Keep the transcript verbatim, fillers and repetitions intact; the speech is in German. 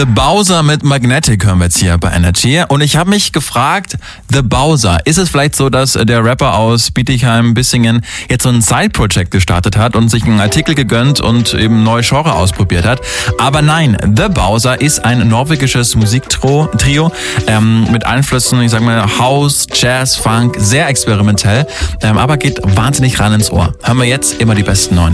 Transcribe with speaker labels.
Speaker 1: The Bowser mit Magnetic hören wir jetzt hier bei Energy. Und ich habe mich gefragt, The Bowser, ist es vielleicht so, dass der Rapper aus Bietigheim-Bissingen jetzt so ein Side-Project gestartet hat und sich einen Artikel gegönnt und eben neue Genre ausprobiert hat? Aber nein, The Bowser ist ein norwegisches Musiktrio ähm, mit Einflüssen, ich sag mal House, Jazz, Funk, sehr experimentell, ähm, aber geht wahnsinnig ran ins Ohr. Hören wir jetzt immer die besten neuen.